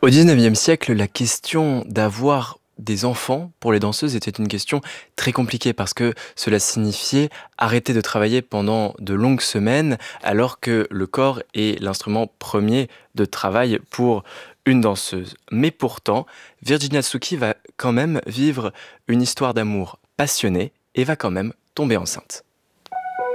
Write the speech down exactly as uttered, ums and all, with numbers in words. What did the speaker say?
Au dix-neuvième siècle, la question d'avoir des enfants pour les danseuses était une question très compliquée parce que cela signifiait arrêter de travailler pendant de longues semaines alors que le corps est l'instrument premier de travail pour une danseuse. Mais pourtant, Virginia Suzuki va quand même vivre une histoire d'amour passionnée et va quand même tomber enceinte.